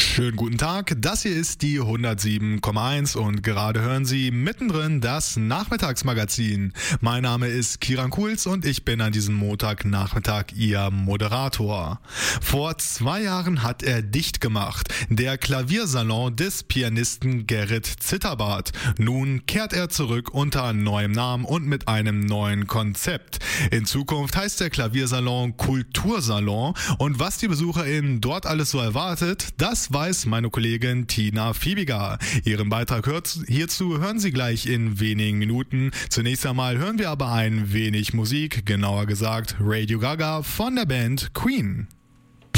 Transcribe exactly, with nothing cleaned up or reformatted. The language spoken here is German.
Schönen guten Tag, das hier ist die hundertsieben Komma eins und gerade hören Sie mittendrin das Nachmittagsmagazin. Mein Name ist Kiran Kuhls und ich bin an diesem Montagnachmittag Ihr Moderator. Vor zwei Jahren hat er dicht gemacht, der Klaviersalon des Pianisten Gerrit Zitterbart. Nun kehrt er zurück unter neuem Namen und mit einem neuen Konzept. In Zukunft heißt der Klaviersalon Kultursalon und was die BesucherInnen dort alles so erwartet, das weiß meine Kollegin Tina Fiebiger. Ihren Beitrag hierzu hören Sie gleich in wenigen Minuten. Zunächst einmal hören wir aber ein wenig Musik, genauer gesagt Radio Gaga von der Band Queen.